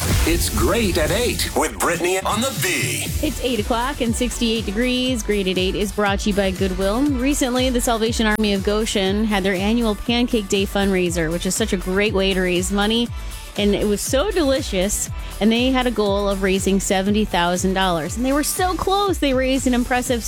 It's Great at 8 with Brittany on the B. It's 8 o'clock and 68 degrees. Great at 8 is brought to you by Goodwill. Recently, the Salvation Army of Goshen had their annual Pancake Day fundraiser, which is such a great way to raise money. And it was so delicious. And they had a goal of raising $70,000. And they were so close. They raised an impressive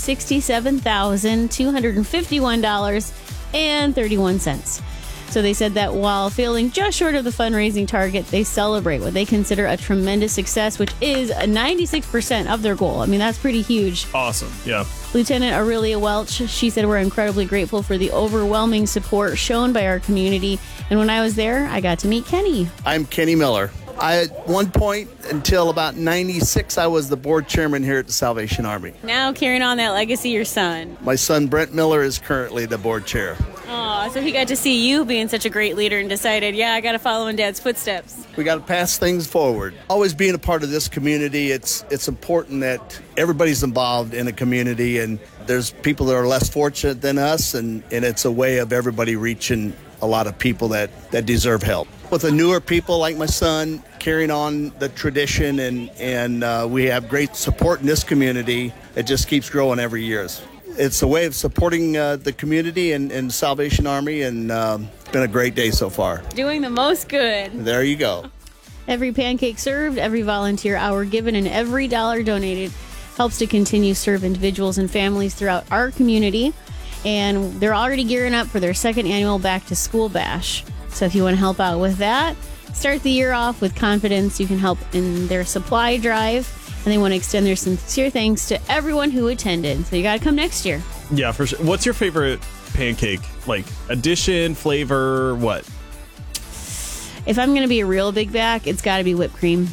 $67,251.31. So they said that while failing just short of the fundraising target, they celebrate what they consider a tremendous success, which is 96% of their goal. I mean, that's pretty huge. Awesome. Yeah. Lieutenant Aurelia Welch, she said, we're incredibly grateful for the overwhelming support shown by our community. And when I was there, I got to meet Kenny. I'm Kenny Miller. At one point, until about 96, I was the board chairman here at the Salvation Army. Now carrying on that legacy, your son. My son, Brent Miller, is currently the board chair. Oh, so he got to see you being such a great leader and decided, yeah, I got to follow in Dad's footsteps. We got to pass things forward. Always being a part of this community, it's important that everybody's involved in a community, and there's people that are less fortunate than us, and it's a way of everybody reaching a lot of people that deserve help. With the newer people like my son carrying on the tradition, and we have great support in this community. It just keeps growing every year. It's a way of supporting the community and Salvation Army, and it's been a great day so far. Doing the most good. There you go. Every pancake served, every volunteer hour given, and every dollar donated helps to continue to serve individuals and families throughout our community. And they're already gearing up for their second annual Back to School Bash. So if you want to help out with that, start the year off with confidence. You can help in their supply drive. And they want to extend their sincere thanks to everyone who attended. So you got to come next year. Yeah, for sure. What's your favorite pancake? Like addition, flavor, what? If I'm going to be a real big back, it's got to be whipped cream.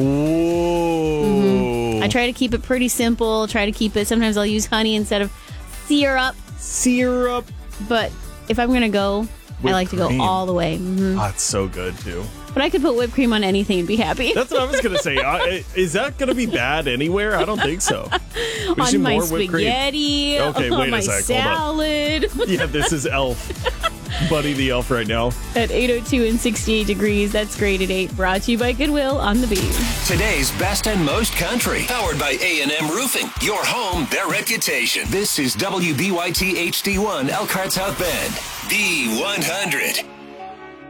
Ooh. I try to keep it pretty simple. Sometimes I'll use honey instead of syrup. But if I'm going to go, I like to go all the way. Mm-hmm. Oh, it's so good, too. But I could put whipped cream on anything and be happy. That's what I was going to say. Is that going to be bad anywhere? I don't think so. On my spaghetti, okay, wait on my a sec. salad. Hold on. Yeah, this is Elf. Buddy the Elf right now. At 8:02 and 68 degrees, that's Great at 8. Brought to you by Goodwill on the Beach. Today's best and most country. Powered by A&M Roofing. Your home, their reputation. This is WBYT HD1 Elkhart South Bend. B100.